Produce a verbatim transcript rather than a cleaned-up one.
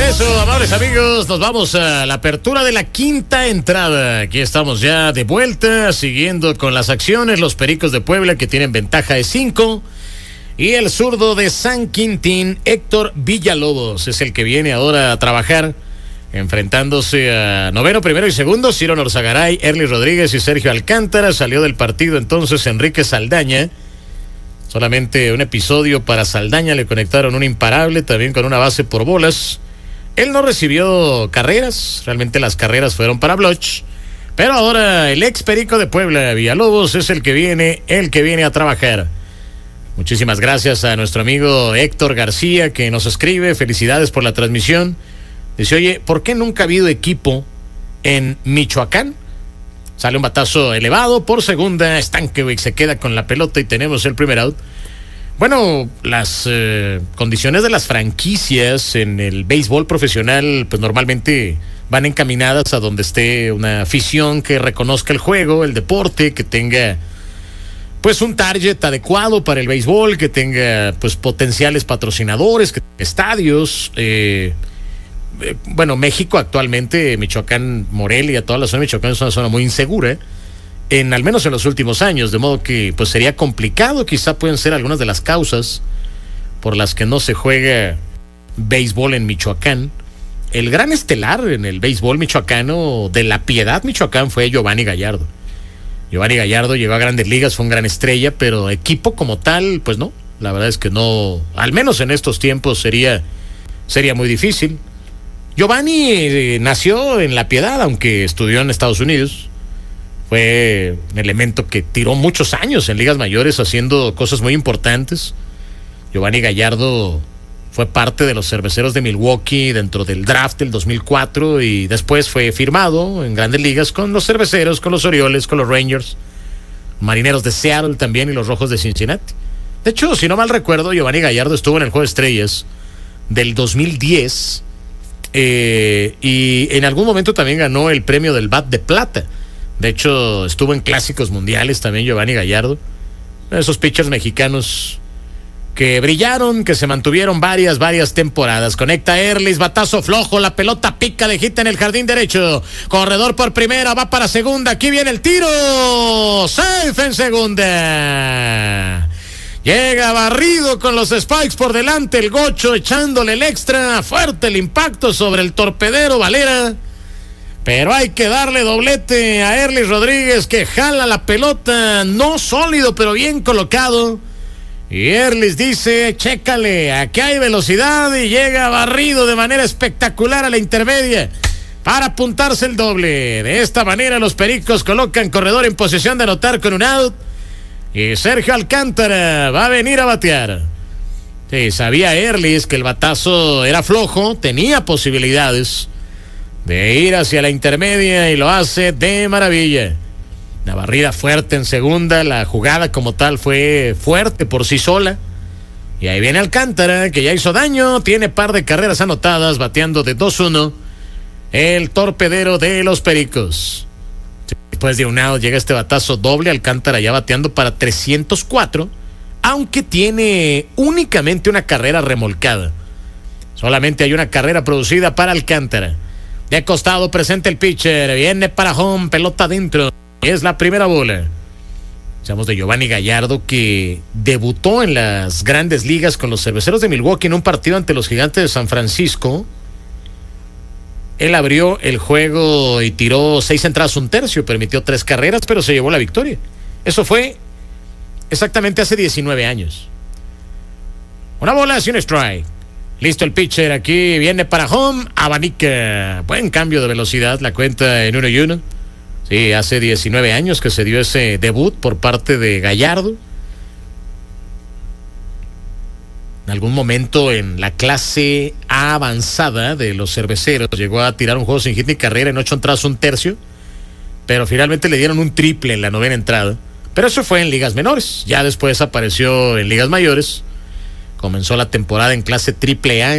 Eso, amables amigos, nos vamos a la apertura de la quinta entrada. Aquí estamos ya de vuelta, siguiendo con las acciones. Los Pericos de Puebla, que tienen ventaja de cinco. Y el zurdo de San Quintín, Héctor Villalobos, es el que viene ahora a trabajar, enfrentándose a noveno, primero y segundo. Ciro Norzagaray, Erly Rodríguez y Sergio Alcántara. Salió del partido entonces Enrique Saldaña. Solamente un episodio para Saldaña, le conectaron un imparable, también con una base por bolas. Él no recibió carreras, realmente las carreras fueron para Bloch. Pero ahora el ex Perico de Puebla, Villalobos, es el que viene, el que viene a trabajar. Muchísimas gracias a nuestro amigo Héctor García, que nos escribe, felicidades por la transmisión. Dice, oye, ¿por qué nunca ha habido equipo en Michoacán? Sale un batazo elevado por segunda, Stankovic se queda con la pelota y tenemos el primer out. Bueno, las eh, condiciones de las franquicias en el béisbol profesional, pues normalmente van encaminadas a donde esté una afición que reconozca el juego, el deporte, que tenga pues un target adecuado para el béisbol, que tenga pues potenciales patrocinadores, que estadios. Eh, eh, bueno, México actualmente, Michoacán, Morelia, toda la zona de Michoacán es una zona muy insegura, en al menos en los últimos años, de modo que pues sería complicado. Quizá pueden ser algunas de las causas por las que no se juega béisbol en Michoacán. El gran estelar en el béisbol michoacano de La Piedad, Michoacán, fue Giovanni Gallardo. Giovanni Gallardo llegó a Grandes Ligas, fue una gran estrella, pero equipo como tal, pues no. La verdad es que no, al menos en estos tiempos sería, sería muy difícil. Giovanni eh, nació en La Piedad, aunque estudió en Estados Unidos. Fue un elemento que tiró muchos años en ligas mayores haciendo cosas muy importantes. Giovanni Gallardo fue parte de los Cerveceros de Milwaukee dentro del draft del dos mil cuatro y después fue firmado en Grandes Ligas con los Cerveceros, con los Orioles, con los Rangers, Marineros de Seattle también y los Rojos de Cincinnati. De hecho, si no mal recuerdo, Giovanni Gallardo estuvo en el Juego de Estrellas del dos mil diez eh, y en algún momento también ganó el premio del Bat de Plata. De hecho, estuvo en clásicos mundiales también Giovanni Gallardo. Esos pitchers mexicanos que brillaron, que se mantuvieron varias, varias temporadas. Conecta Erlis, batazo flojo, la pelota pica de hit en el jardín derecho. Corredor por primera, va para segunda, aquí viene el tiro. Safe en segunda. Llega barrido con los Spikes por delante, el Gocho echándole el extra. Fuerte el impacto sobre el torpedero Valera. Pero hay que darle doblete a Erly Rodríguez, que jala la pelota, no sólido, pero bien colocado. Y Erlis dice, chécale, aquí hay velocidad, y llega barrido de manera espectacular a la intermedia para apuntarse el doble. De esta manera los Pericos colocan corredor en posición de anotar con un out. Y Sergio Alcántara va a venir a batear. Sí, sabía Erlis que el batazo era flojo, tenía posibilidades de ir hacia la intermedia y lo hace de maravilla. Una barrida fuerte en segunda, la jugada como tal fue fuerte por sí sola. Y ahí viene Alcántara, que ya hizo daño, tiene par de carreras anotadas, bateando de dos uno, el torpedero de los Pericos. Después de un out llega este batazo doble, Alcántara ya bateando para trescientos cuatro, aunque tiene únicamente una carrera remolcada. Solamente hay una carrera producida para Alcántara. De costado presenta el pitcher, viene para home, pelota adentro. Es la primera bola. Estamos de Giovanni Gallardo, que debutó en las Grandes Ligas con los Cerveceros de Milwaukee en un partido ante los Gigantes de San Francisco. Él abrió el juego y tiró seis entradas, un tercio, permitió tres carreras, pero se llevó la victoria. Eso fue exactamente hace diecinueve años. Una bola y un strike. Listo el pitcher, aquí viene para home, abanica. Buen cambio de velocidad, la cuenta en uno y uno. Sí, hace diecinueve años que se dio ese debut por parte de Gallardo. En algún momento en la clase A avanzada de los Cerveceros llegó a tirar un juego sin hit ni carrera en ocho entradas, un tercio, pero finalmente le dieron un triple en la novena entrada. Pero eso fue en ligas menores. Ya después apareció en ligas mayores. Comenzó la temporada en clase triple A